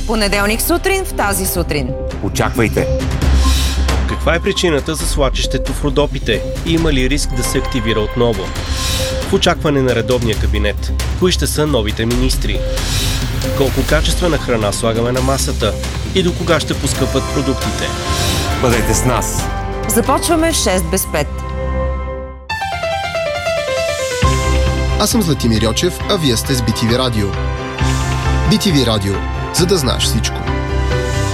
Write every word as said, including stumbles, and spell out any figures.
Понеделник сутрин в тази сутрин. Очаквайте! Каква е причината за свлачището в Родопите? Има ли риск да се активира отново? В очакване на редовния кабинет, кои ще са новите министри? Колко качествена храна слагаме на масата? И до кога ще поскъпат продуктите? Бъдете с нас! Започваме в шест без пет. Аз съм Златимир Йочев, а вие сте с Би Ти Ви Радио. Би Ти Ви Радио, за да знаеш всичко.